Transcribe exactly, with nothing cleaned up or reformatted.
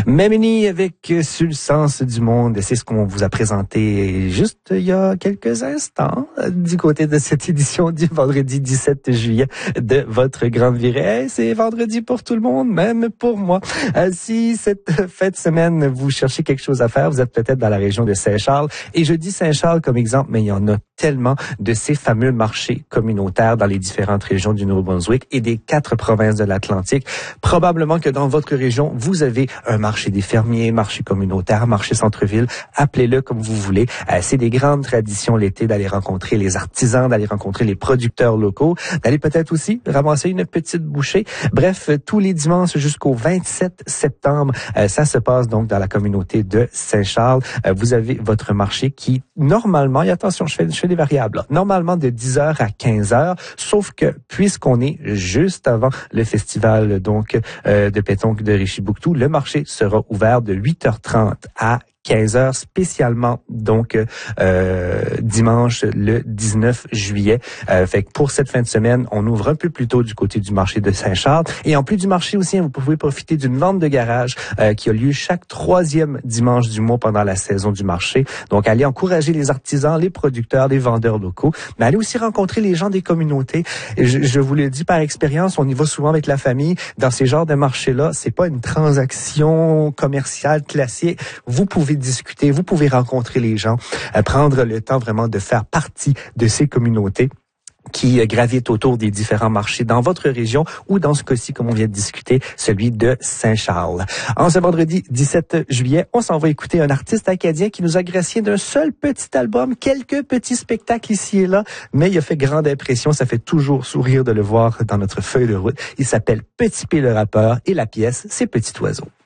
Memini avec Sur le sens du monde, c'est ce qu'on vous a présenté juste il y a quelques instants du côté de cette édition du vendredi dix-sept juillet de votre grande virée. C'est vendredi pour tout le monde, même pour moi. Si cette fin de semaine vous cherchez quelque chose à faire, vous êtes peut-être dans la région de Saint-Charles, et je dis Saint-Charles comme exemple, mais il y en a tellement de ces fameux marchés communautaires dans les différentes régions du Nouveau-Brunswick et des quatre provinces de l'Atlantique. Probablement que dans votre région, vous avez un marché des fermiers, marché communautaire, marché centre-ville, appelez-le comme vous voulez. Euh, c'est des grandes traditions l'été d'aller rencontrer les artisans, d'aller rencontrer les producteurs locaux, d'aller peut-être aussi ramasser une petite bouchée. Bref, tous les dimanches jusqu'au vingt-sept septembre, euh, ça se passe donc dans la communauté de Saint-Charles. Euh, vous avez votre marché qui, normalement, et attention, je fais, je fais des variables, là, normalement de dix heures à quinze heures, sauf que puisqu'on est juste avant le festival donc euh, de pétanque de Richibouctou, le marché sera ouvert de huit heures trente à quinze heures spécialement donc euh, dimanche le dix-neuf juillet. Euh, fait que pour cette fin de semaine, on ouvre un peu plus tôt du côté du marché de Saint-Charles. Et en plus du marché aussi, vous pouvez profiter d'une vente de garage euh, qui a lieu chaque troisième dimanche du mois pendant la saison du marché. Donc allez encourager les artisans, les producteurs, les vendeurs locaux, mais allez aussi rencontrer les gens des communautés. Et je, je vous le dis par expérience, on y va souvent avec la famille. Dans ces genres de marchés-là, c'est pas une transaction commerciale classique. Vous pouvez discuter, vous pouvez rencontrer les gens, euh, prendre le temps vraiment de faire partie de ces communautés qui gravitent autour des différents marchés dans votre région ou dans ce cas-ci, comme on vient de discuter, celui de Saint-Charles. En ce vendredi dix-sept juillet, on s'en va écouter un artiste acadien qui nous a gracié d'un seul petit album, quelques petits spectacles ici et là, mais il a fait grande impression, ça fait toujours sourire de le voir dans notre feuille de route. Il s'appelle Petit P le rappeur et la pièce, c'est Petit Oiseau.